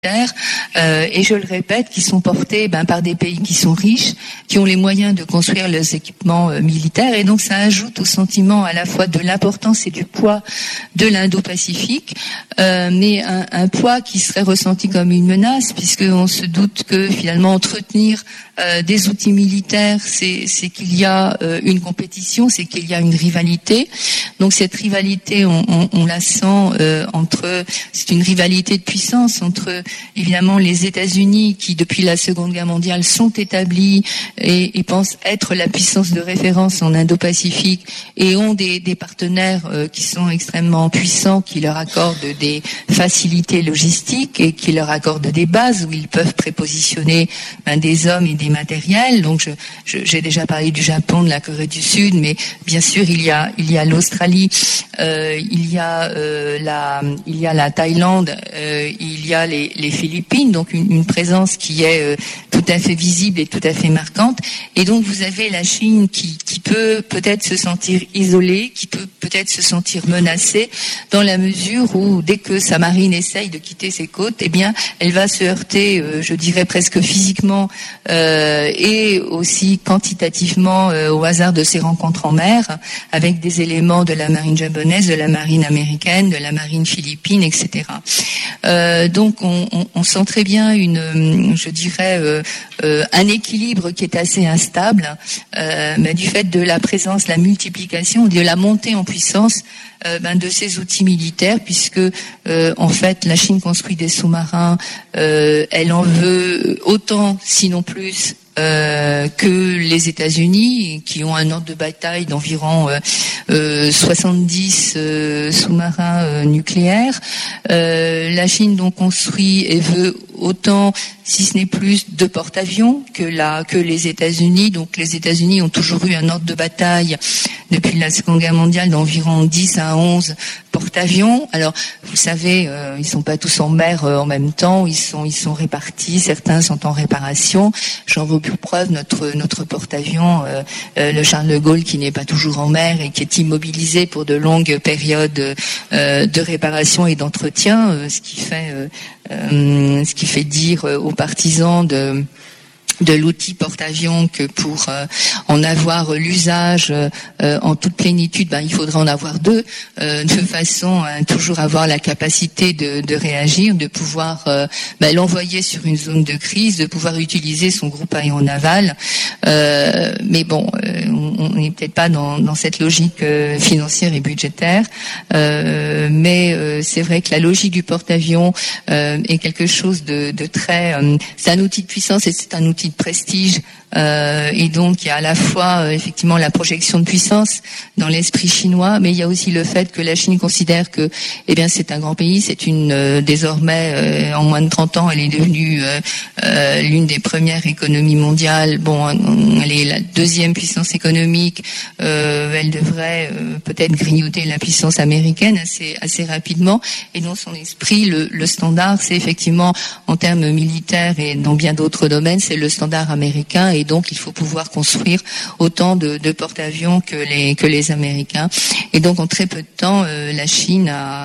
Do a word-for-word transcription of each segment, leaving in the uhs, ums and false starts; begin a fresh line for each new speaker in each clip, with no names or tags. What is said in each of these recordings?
Euh, et je le répète, qui sont portés ben, par des pays qui sont riches, qui ont les moyens de construire leurs équipements euh, militaires, et donc ça ajoute au sentiment à la fois de l'importance et du poids de l'Indo-Pacifique, euh, mais un, un poids qui serait ressenti comme une menace, puisqu'on se doute que finalement entretenir euh, des outils militaires, c'est, c'est qu'il y a euh, une compétition, c'est qu'il y a une rivalité. Donc cette rivalité, on, on, on la sent euh, entre, c'est une rivalité de puissance entre évidemment les États-Unis qui depuis la Seconde Guerre mondiale sont établis et, et pensent être la puissance de référence en Indo-Pacifique et ont des, des partenaires euh, qui sont extrêmement puissants, qui leur accordent des facilités logistiques et qui leur accordent des bases où ils peuvent prépositionner ben, des hommes et des matériels. Donc je, je, j'ai déjà parlé du Japon, de la Corée du Sud, mais bien sûr il y a il y a l'Australie, euh, il y a euh, la il y a la Thaïlande, euh, il y a les les Philippines, donc une, une présence qui est euh, tout à fait visible et tout à fait marquante. Et donc vous avez la Chine qui, qui peut peut-être se sentir isolée, qui peut peut-être se sentir menacée, dans la mesure où dès que sa marine essaye de quitter ses côtes, eh bien elle va se heurter, euh, je dirais presque physiquement euh, et aussi quantitativement euh, au hasard de ses rencontres en mer, avec des éléments de la marine japonaise, de la marine américaine, de la marine philippine, et cetera. Euh, donc on, on, on sent très bien une, je dirais, euh, euh, un équilibre qui est assez instable, euh, mais du fait de la présence, la multiplication, de la montée en puissance euh, ben, de ces outils militaires, puisque euh, en fait la Chine construit des sous-marins, euh, elle en veut autant, sinon plus, Euh, que les États-Unis, qui ont un ordre de bataille d'environ euh, euh, soixante-dix euh, sous-marins euh, nucléaires. Euh, la Chine donc construit et veut autant, si ce n'est plus, de porte-avions que la que les États-Unis. Donc les États-Unis ont toujours eu un ordre de bataille depuis la Seconde Guerre mondiale d'environ dix à onze porte-avions. Alors vous savez, euh, ils sont pas tous en mer euh, en même temps. Ils sont ils sont répartis. Certains sont en réparation. J'en veux pour preuve notre notre porte-avions, euh, euh, le Charles de Gaulle, qui n'est pas toujours en mer et qui est immobilisé pour de longues périodes euh, de réparation et d'entretien, euh, ce qui fait euh, euh, ce qui fait dire euh, aux partisans de de l'outil porte-avions que pour euh, en avoir l'usage euh, en toute plénitude, ben il faudra en avoir deux, euh, de façon à toujours avoir la capacité de, de réagir, de pouvoir euh, ben, l'envoyer sur une zone de crise, de pouvoir utiliser son groupe aéronaval. Euh, mais bon, euh, on n'est peut-être pas dans, dans cette logique euh, financière et budgétaire, euh, mais euh, c'est vrai que la logique du porte-avions euh, est quelque chose de, de très... Euh, c'est un outil de puissance et c'est un outil de prestige, euh, et donc il y a à la fois euh, effectivement la projection de puissance dans l'esprit chinois, mais il y a aussi le fait que la Chine considère que eh bien c'est un grand pays, c'est une euh, désormais euh, en moins de trente ans elle est devenue euh, euh, l'une des premières économies mondiales. Bon, elle est la deuxième puissance économique, euh, elle devrait euh, peut-être grignoter la puissance américaine assez assez rapidement, et dans son esprit le, le standard c'est effectivement en termes militaires et dans bien d'autres domaines c'est le standard américain, et donc il faut pouvoir construire autant de, de porte-avions que les que les Américains. Et donc en très peu de temps, euh, la Chine a,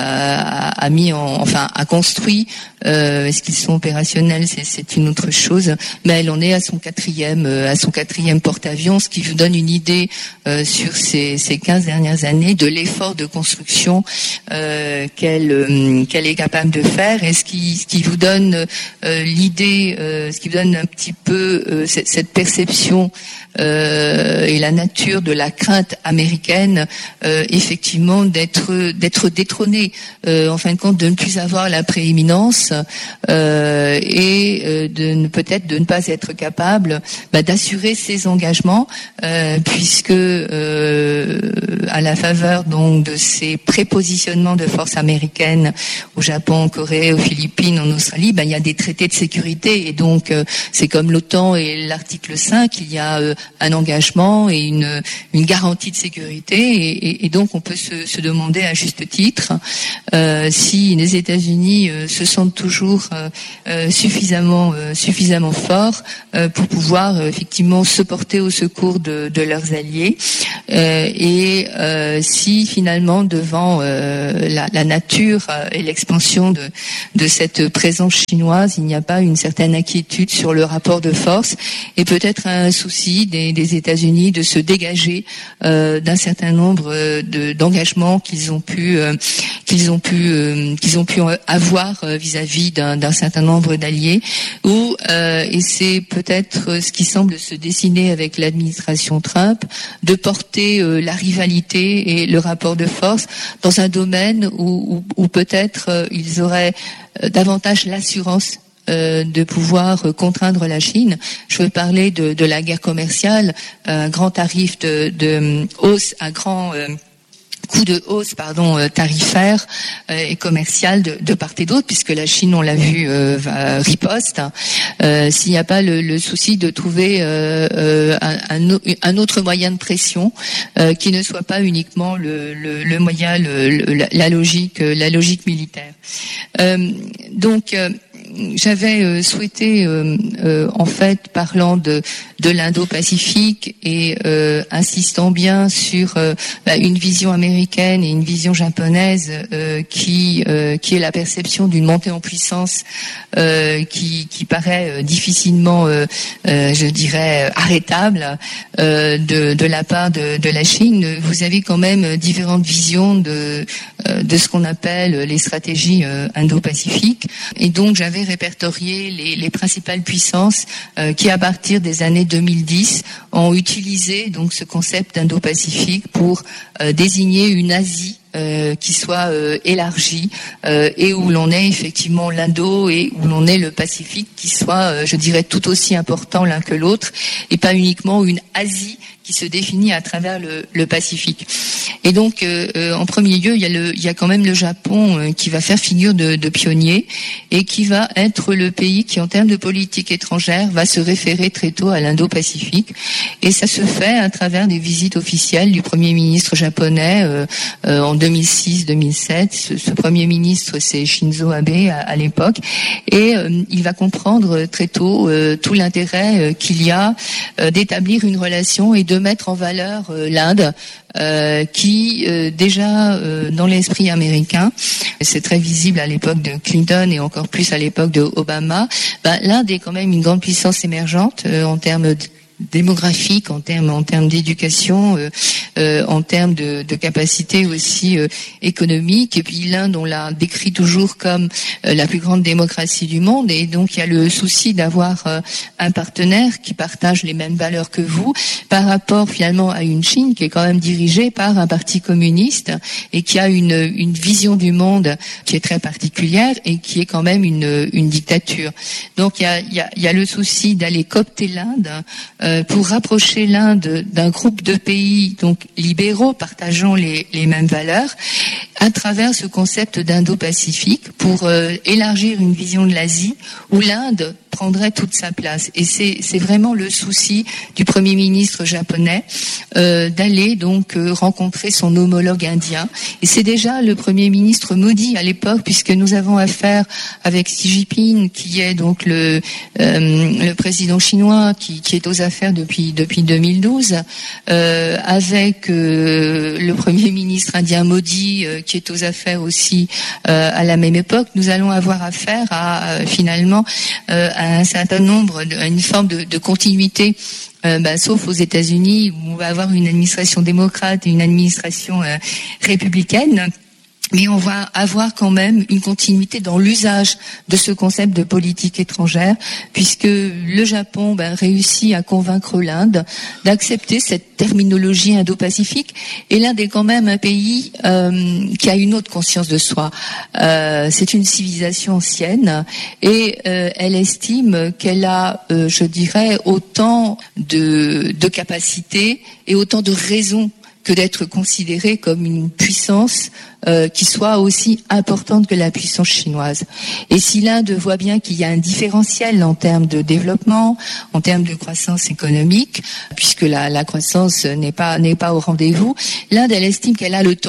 a, a mis en, enfin a construit. Euh, est-ce qu'ils sont opérationnels, c'est, c'est une autre chose, mais elle en est à son quatrième euh, à son quatrième porte-avions, ce qui vous donne une idée euh, sur ces, ces quinze dernières années de l'effort de construction euh, qu'elle euh, qu'elle est capable de faire, et ce qui ce qui vous donne euh, l'idée, euh, ce qui vous donne un petit peu euh, cette, cette perception euh, et la nature de la crainte américaine, euh, effectivement d'être d'être détrônée, euh, en fin de compte de ne plus avoir la prééminence, euh, et euh, de ne, peut-être de ne pas être capable bah, d'assurer ses engagements, euh, puisque euh, à la faveur donc de ces prépositionnements de forces américaines au Japon, en Corée, aux Philippines, en Australie, bah, il y a des traités de sécurité, et donc euh, c'est comme l'OTAN et l'article cinq, il y a euh, un engagement et une, une garantie de sécurité, et, et, et donc on peut se, se demander à juste titre euh, si les États-Unis euh, se sentent toujours euh, euh, suffisamment euh, suffisamment forts euh, pour pouvoir euh, effectivement se porter au secours de, de leurs alliés. Euh, et euh, si finalement devant euh, la, la nature et l'expansion de, de cette présence chinoise, il n'y a pas une certaine inquiétude sur le rapport de force et peut-être un souci des, des États-Unis de se dégager euh, d'un certain nombre de, d'engagements qu'ils ont pu euh, qu'ils ont pu euh, qu'ils ont pu avoir vis-à-vis d'un, d'un certain nombre d'alliés. Ou euh, et c'est peut-être ce qui semble se dessiner avec l'administration Trump, de porter euh, la rivalité et le rapport de force dans un domaine où, où, où peut-être euh, ils auraient euh, davantage l'assurance euh, de pouvoir euh, contraindre la Chine. Je veux parler de, de la guerre commerciale, un grand tarif de, de hausse, un grand euh, coup de hausse, pardon, euh, tarifaire euh, et commerciale de, de part et d'autre, puisque la Chine, on l'a vu, euh, va, riposte. Euh, s'il n'y a pas le, le souci de trouver euh, euh, un, un, un autre moyen de pression euh, qui ne soit pas uniquement le, le, le moyen, le, le, la logique, la logique militaire. Euh, donc euh, j'avais euh, souhaité, euh, euh, en fait, parlant de, de l'Indo-Pacifique et euh, insistant bien sur euh, bah, une vision américaine et une vision japonaise euh, qui euh, qui est la perception d'une montée en puissance euh, qui qui paraît euh, difficilement, euh, euh, je dirais, arrêtable euh, de de la part de, de la Chine. Vous avez quand même différentes visions de euh, de ce qu'on appelle les stratégies euh, indo-pacifiques, et donc j'avais répertorié les, les principales puissances euh, qui, à partir des années deux mille dix, ont utilisé donc ce concept d'Indo-Pacifique pour euh, désigner une Asie Euh, qui soit euh, élargie euh, et où l'on ait effectivement l'Indo et où l'on ait le Pacifique qui soit, euh, je dirais, tout aussi important l'un que l'autre, et pas uniquement une Asie qui se définit à travers le, le Pacifique. Et donc, euh, euh, en premier lieu, il y a le, il y a quand même le Japon euh, qui va faire figure de, de pionnier et qui va être le pays qui, en termes de politique étrangère, va se référer très tôt à l'Indo-Pacifique. Et ça se fait à travers des visites officielles du Premier ministre japonais euh, euh, en deux mille six deux mille sept. Ce, ce Premier ministre, c'est Shinzo Abe à, à l'époque, et euh, il va comprendre très tôt euh, tout l'intérêt euh, qu'il y a euh, d'établir une relation et de mettre en valeur euh, l'Inde, euh, qui euh, déjà euh, dans l'esprit américain, c'est très visible à l'époque de Clinton et encore plus à l'époque de Obama, ben, l'Inde est quand même une grande puissance émergente euh, en termes de démographique, en termes en termes d'éducation, euh, euh, en termes de, de capacité aussi euh, économique. Et puis l'Inde, on l'a décrit toujours comme euh, la plus grande démocratie du monde, et donc il y a le souci d'avoir euh, un partenaire qui partage les mêmes valeurs que vous, par rapport finalement à une Chine qui est quand même dirigée par un parti communiste et qui a une une vision du monde qui est très particulière et qui est quand même une une dictature. Donc il y a il y a il y a le souci d'aller coopter l'Inde euh, pour rapprocher l'Inde d'un groupe de pays donc libéraux partageant les, les mêmes valeurs, à travers ce concept d'Indo-Pacifique, pour euh, élargir une vision de l'Asie où l'Inde prendrait toute sa place. Et c'est, c'est vraiment le souci du Premier ministre japonais euh, d'aller donc euh, rencontrer son homologue indien. Et c'est déjà le Premier ministre Modi à l'époque, puisque nous avons affaire avec Xi Jinping, qui est donc le, euh, le président chinois, qui, qui est aux affaires depuis depuis deux mille douze, euh, avec euh, le Premier ministre indien Modi, euh, qui est aux affaires aussi euh, à la même époque. Nous allons avoir affaire à euh, finalement euh, à un certain nombre, de, à une forme de, de continuité, euh, bah, sauf aux États-Unis où on va avoir une administration démocrate et une administration euh, républicaine. Mais on va avoir quand même une continuité dans l'usage de ce concept de politique étrangère, puisque le Japon ben, réussit à convaincre l'Inde d'accepter cette terminologie indo-pacifique. Et l'Inde est quand même un pays euh, qui a une autre conscience de soi. Euh, c'est une civilisation ancienne et euh, elle estime qu'elle a, euh, je dirais, autant de, de capacités et autant de raisons que d'être considérée comme une puissance euh, qui soit aussi importante que la puissance chinoise. Et si l'Inde voit bien qu'il y a un différentiel en termes de développement, en termes de croissance économique, puisque la, la croissance n'est pas n'est pas au rendez-vous, l'Inde, elle estime qu'elle a le temps.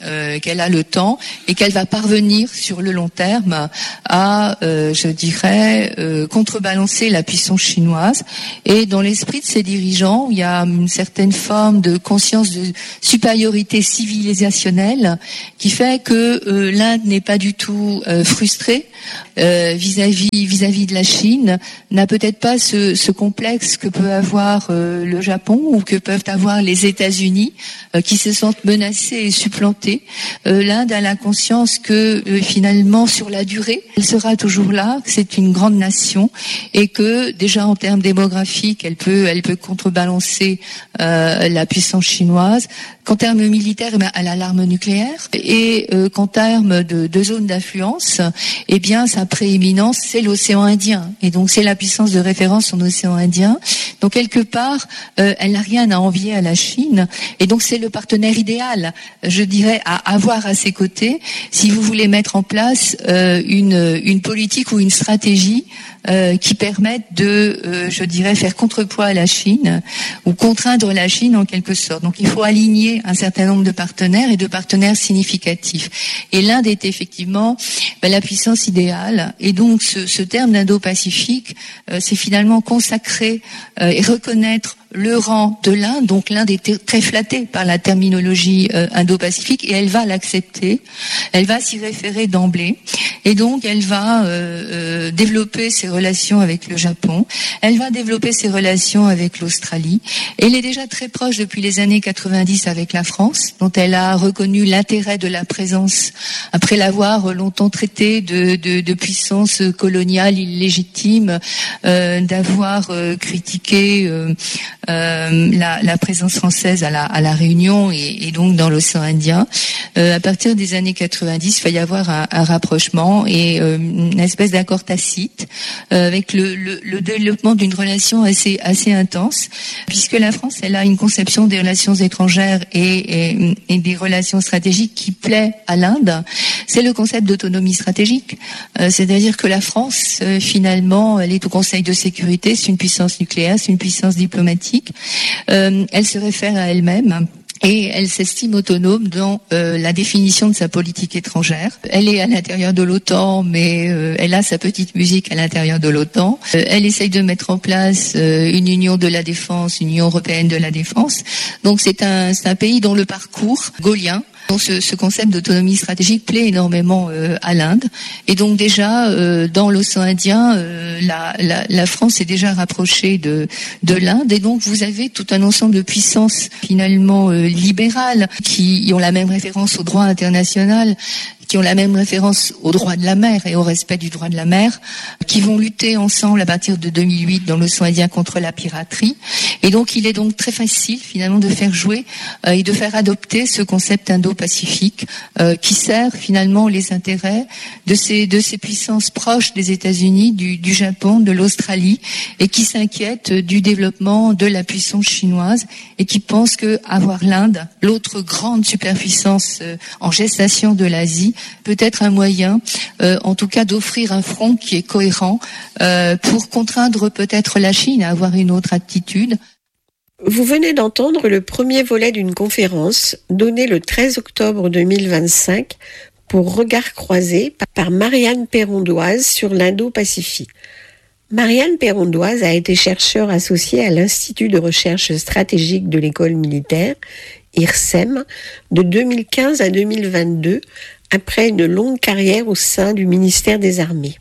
euh, qu'elle a le temps et qu'elle va parvenir sur le long terme à, euh, je dirais, euh, contrebalancer la puissance chinoise. Et dans l'esprit de ces dirigeants, il y a une certaine forme de conscience de supériorité civilisationnelle qui fait que euh, l'Inde n'est pas du tout euh, frustrée euh, vis-à-vis vis-à-vis de la Chine, n'a peut-être pas ce, ce complexe que peut avoir euh, le Japon ou que peuvent avoir les États-Unis euh, qui se sentent menacés et supplantés. Euh, L'Inde a la conscience que euh, finalement sur la durée, elle sera toujours là, que c'est une grande nation et que déjà en termes démographiques, elle peut elle peut contrebalancer euh, la puissance chinoise. Qu'en termes militaires, eh bien, elle a l'arme nucléaire et euh, qu'en termes de, de zone d'influence, eh bien sa prééminence c'est l'océan Indien et donc c'est la puissance de référence en océan Indien. Donc quelque part, euh, elle n'a rien à envier à la Chine et donc c'est le partenaire idéal, je dirais, à avoir à ses côtés si vous voulez mettre en place euh, une une politique ou une stratégie Euh, qui permettent de, euh, je dirais, faire contrepoids à la Chine ou contraindre la Chine en quelque sorte. Donc il faut aligner un certain nombre de partenaires et de partenaires significatifs. Et l'Inde est effectivement ben, la puissance idéale. Et donc ce, ce terme d'Indo-Pacifique, euh, c'est finalement consacrer euh, et reconnaître le rang de l'Inde. Donc l'Inde est très flattée par la terminologie euh, Indo-Pacifique et elle va l'accepter. Elle va s'y référer d'emblée. Et donc elle va euh, euh, développer ses relations avec le Japon. Elle va développer ses relations avec l'Australie. Elle est déjà très proche depuis les années quatre-vingt-dix avec la France, dont elle a reconnu l'intérêt de la présence après l'avoir longtemps traité de, de, de puissance coloniale illégitime, euh, d'avoir euh, critiqué euh, euh, la, la présence française à la, à la Réunion et, et donc dans l'océan Indien. Euh, à partir des années quatre-vingt-dix, il va y avoir un, un rapprochement et euh, une espèce d'accord tacite euh, avec le, le, le développement d'une relation assez assez intense, puisque la France, elle a une conception des relations étrangères et, et, et des relations stratégiques qui plaît à l'Inde. C'est le concept d'autonomie stratégique, euh, c'est-à-dire que la France, euh, finalement, elle est au Conseil de sécurité, c'est une puissance nucléaire, c'est une puissance diplomatique. Euh, elle se réfère à elle-même. Et elle s'estime autonome dans euh, la définition de sa politique étrangère. Elle est à l'intérieur de l'OTAN, mais euh, elle a sa petite musique à l'intérieur de l'OTAN. Euh, elle essaye de mettre en place euh, une union de la défense, une union européenne de la défense. Donc c'est un, c'est un pays dont le parcours gaulien, donc ce, ce concept d'autonomie stratégique plaît énormément euh, à l'Inde. Et donc déjà, euh, dans l'océan Indien, euh, la, la, la France est déjà rapprochée de, de l'Inde. Et donc vous avez tout un ensemble de puissances finalement euh, libérales qui ont la même référence au droit international, qui ont la même référence au droit de la mer et au respect du droit de la mer, qui vont lutter ensemble à partir de deux mille huit dans l'océan Indien contre la piraterie. Et donc il est donc très facile finalement de faire jouer euh, et de faire adopter ce concept indo-pacifique euh, qui sert finalement les intérêts de ces de ces puissances proches des États-Unis, du, du Japon, de l'Australie, et qui s'inquiètent du développement de la puissance chinoise et qui pensent que avoir l'Inde, l'autre grande superpuissance euh, en gestation de l'Asie, peut être un moyen, euh, en tout cas, d'offrir un front qui est cohérent euh, pour contraindre peut-être la Chine à avoir une autre attitude.
Vous venez d'entendre le premier volet d'une conférence donnée le treize octobre deux mille vingt-cinq pour Regards croisés par Marianne Perrondoise sur l'Indo-Pacifique. Marianne Perrondoise a été chercheure associée à l'Institut de recherche stratégique de l'école militaire, I R S E M, de deux mille quinze à deux mille vingt-deux, après une longue carrière au sein du ministère des Armées.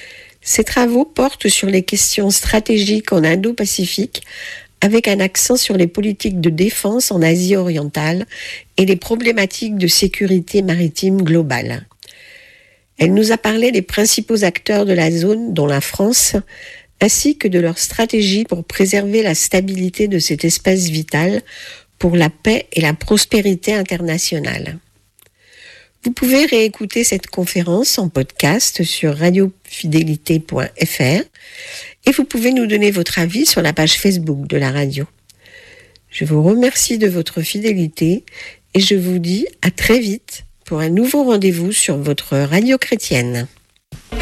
Ses travaux portent sur les questions stratégiques en Indo-Pacifique, avec un accent sur les politiques de défense en Asie orientale et les problématiques de sécurité maritime globale. Elle nous a parlé des principaux acteurs de la zone, dont la France, ainsi que de leur stratégie pour préserver la stabilité de cet espace vital pour la paix et la prospérité internationale. Vous pouvez réécouter cette conférence en podcast sur radio fidélité point f r et vous pouvez nous donner votre avis sur la page Facebook de la radio. Je vous remercie de votre fidélité et je vous dis à très vite pour un nouveau rendez-vous sur votre radio chrétienne.